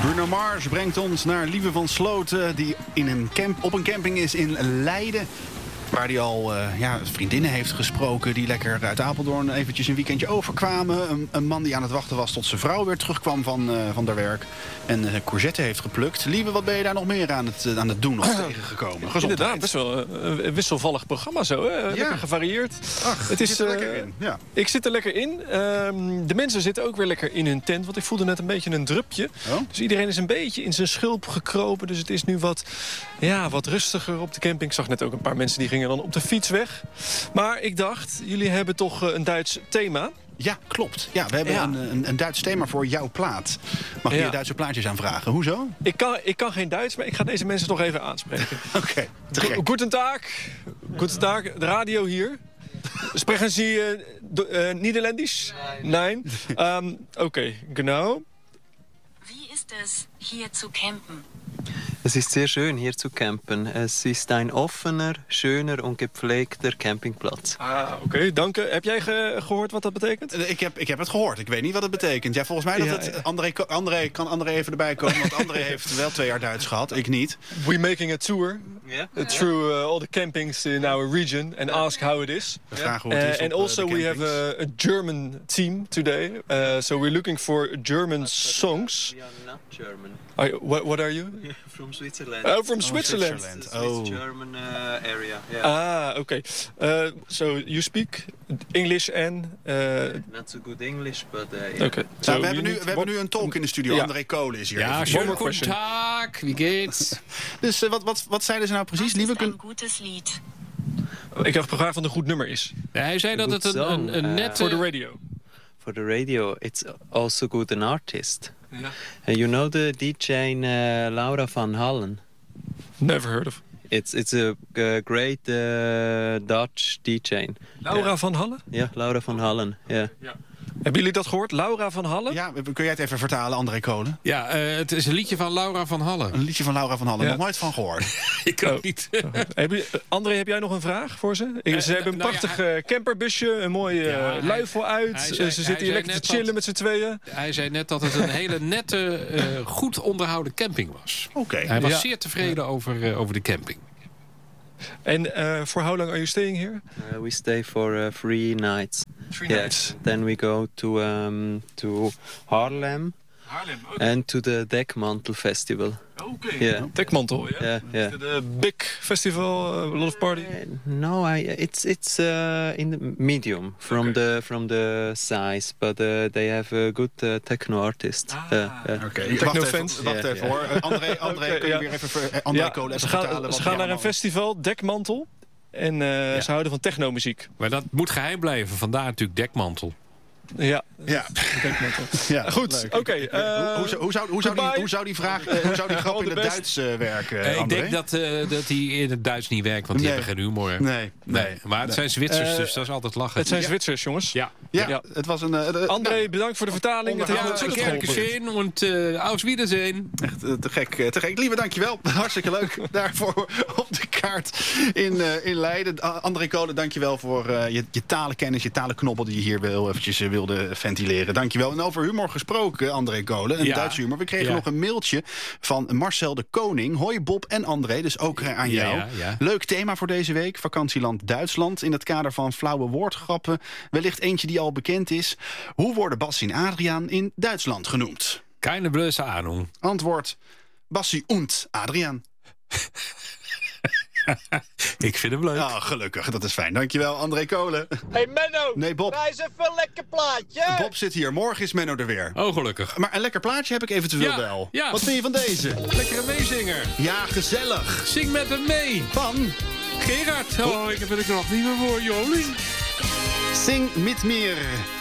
Bruno Mars brengt ons naar Lieve van Sloten, die op een camping is in Leiden. Waar hij al vriendinnen heeft gesproken die lekker uit Apeldoorn eventjes een weekendje overkwamen. Een man die aan het wachten was tot zijn vrouw weer terugkwam van haar werk. En courgette heeft geplukt. Lieve, wat ben je daar nog meer aan het doen of tegengekomen? Gezondheid. Inderdaad, best wel een wisselvallig programma zo. Hè? Lekker gevarieerd. Het is er lekker in. Ja. Ik zit er lekker in. De mensen zitten ook weer lekker in hun tent. Want ik voelde net een beetje een drupje. Oh? Dus iedereen is een beetje in zijn schulp gekropen. Dus het is nu wat rustiger op de camping. Ik zag net ook een paar mensen die gingen dan op de fiets weg. Maar ik dacht, jullie hebben toch een Duits thema. Ja, klopt. Ja, we hebben een Duits thema voor jouw plaat. Mag je Duitse plaatjes aanvragen? Hoezo? Ik kan geen Duits, maar ik ga deze mensen toch even aanspreken. Oké. Guten Tag, de radio hier. Sprechen Sie Niederländisch? Nein. Oké, genau. Wie ist es, hier zu campen? Es ist sehr schön, hier zu campen. Es ist ein offener, schöner und gepflegter Campingplatz. Oké, dank. Heb jij gehoord wat dat betekent? Ik heb het gehoord. Ik weet niet wat het betekent. Ja, volgens mij dat het... André even erbij komen, want André heeft wel 2 jaar Duits gehad. Ik niet. We're making a tour through all the campings in our region and ask how it is. We vragen hoe het is and also we have a German team today. So we're looking for German songs. We are not German. What are you? From Switzerland. Oh, from Switzerland. Swiss German area. Yeah. Okay. So you speak English and... Not so good English, but... Okay. So we hebben nu een tolk in de studio. André Kolen is hier. Ja, schönen guten Tag. Wie geht's? Dus wat zeiden ze nou precies? Lieve, een goedes lied. Ik had gevraagd wat een goed nummer is. Ja, hij zei dat het een net... Voor de radio. For the radio, it's also good an artist. Yeah. You know the DJ Laura van Hallen? Never heard of. It's a great Dutch DJ. Laura van Hallen? Ja, Laura van Hallen. Yeah. Hebben jullie dat gehoord? Laura van Hallen? Ja, kun jij het even vertalen, André Kolen? Ja, het is een liedje van Laura van Hallen. Een liedje van Laura van Hallen. Nog nooit van gehoord. Ik ook niet. André, heb jij nog een vraag voor ze? Ze hebben een prachtig camperbusje, een mooie luifel uit. Ze zitten hier lekker te chillen met z'n tweeën. Hij zei net dat het een hele nette, goed onderhouden camping was. Oké. Hij was zeer tevreden over de camping. En for how long are you staying here? We stay for 3 nights. 3 nights. Then we go to Haarlem. Haarlem, okay. And to the Dekmantel Festival. Okay. Yeah. Dekmantel, yeah. The big festival, a lot of party. No, it's in the medium from the size, but they have a good techno artist. Oké. Wacht even hoor. André, kun je weer even André Kolen even vertalen? Ze gaan naar een festival, Dekmantel. En ze houden van technomuziek. Maar dat moet geheim blijven. Vandaar natuurlijk Dekmantel. Ja. Dekmantel. Ja. Goed, oké. Hoe zou die grap in het Duits werken, Ik denk dat hij in het Duits niet werkt, want die hebben geen humor. Nee. Maar het zijn Zwitsers, dus dat is altijd lachen. Het zijn Zwitsers, jongens. Ja. Het was een... André, bedankt voor de vertaling. Het heeft ontzettend geholpen. En auf Wiedersehen. Echt te gek. Lieve, dankjewel. Hartstikke leuk daarvoor op de kaart in Leiden. André Kolen, dankjewel voor je talenkennis, je talenknobbel die je hier eventjes wilde ventileren. Dankjewel. En over humor gesproken, André Kolen. Een Duits humor. We kregen nog een mailtje van Marcel de Koning. Hoi Bob en André, dus ook aan jou. Ja. Leuk thema voor deze week. Vakantieland Duitsland. In het kader van flauwe woordgrappen. Wellicht eentje die al bekend is. Hoe worden Bassie en Adriaan in Duitsland genoemd? Keine blöse Ahnung. Antwoord: Bassie und Adriaan. Ik vind hem leuk. Oh, gelukkig, dat is fijn. Dankjewel, André Kolen. Hey Menno, Nee, Bob. draai eens even een lekker plaatje. Bob zit hier. Morgen is Menno er weer. Oh, gelukkig. Maar een lekker plaatje heb ik eventueel wel. Ja. Wat vind je van deze? Lekkere meezinger. Ja, gezellig. Zing met hem mee. Van Gerard. Oh, ik heb er nog niet meer voor, Jolie. Sing mit mir.